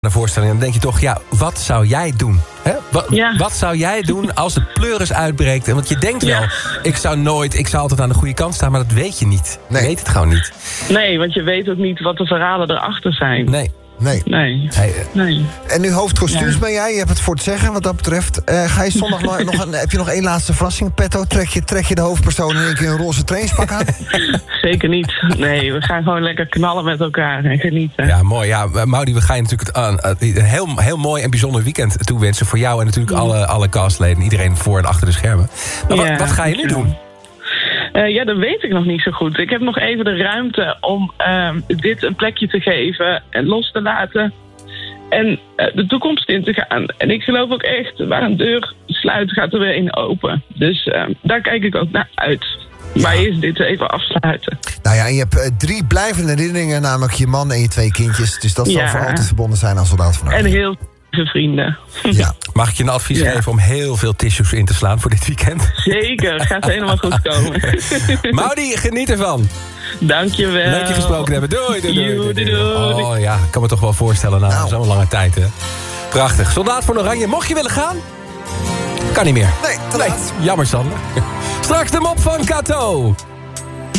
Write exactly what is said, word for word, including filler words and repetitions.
de voorstelling. Dan denk je toch, ja, wat zou jij doen? Hè? Wat, Ja. wat zou jij doen als de pleuris uitbreekt? Want je denkt wel, Ja. ik zou nooit, ik zou altijd aan de goede kant staan, maar dat weet je niet. Nee. Je weet het gewoon niet. Nee, want je weet ook niet wat de verhalen erachter zijn. Nee. Nee. Nee. Hey, eh, Nee. En nu hoofdkostuums Ja. ben jij. Je hebt het voor te zeggen wat dat betreft. Uh, ga je zondag nog, nog een, heb je nog één laatste verrassing, Petto? Trek je, trek je de hoofdpersoon in één keer een roze trainingspak aan? Zeker niet. Nee, we gaan gewoon lekker knallen met elkaar en genieten. ja, mooi. Ja, Maudie, we gaan je natuurlijk een, een heel, heel mooi en bijzonder weekend toewensen voor jou en natuurlijk alle, alle castleden. Iedereen voor en achter de schermen. Maar Ja, wat, wat ga je nu doen? Uh, ja, dat weet ik nog niet zo goed. Ik heb nog even de ruimte om uh, dit een plekje te geven en los te laten. En uh, de toekomst in te gaan. En ik geloof ook echt, waar een deur sluit, gaat er weer een open. Dus uh, daar kijk ik ook naar uit. Ja. Maar eerst dit even afsluiten. Nou ja, en je hebt uh, drie blijvende herinneringen, namelijk je man en je twee kindjes. Dus dat zal Ja. voor altijd verbonden zijn aan Soldaat van Oranje. En heel veel vrienden. Ja. Mag ik je een advies Ja. geven om heel veel tissues in te slaan voor dit weekend? Zeker, het gaat helemaal goed komen. Maudie, geniet ervan. Dankjewel. Leuk je gesproken hebben. Doei, doei, doei. Doei, doei, doei. Oh ja, ik kan me toch wel voorstellen na Nou. zo'n lange tijd, hè. Prachtig. Soldaat van Oranje, mocht je willen gaan? Kan niet meer. Nee, te laat. Jammer, Sander. Straks de mop van Kato.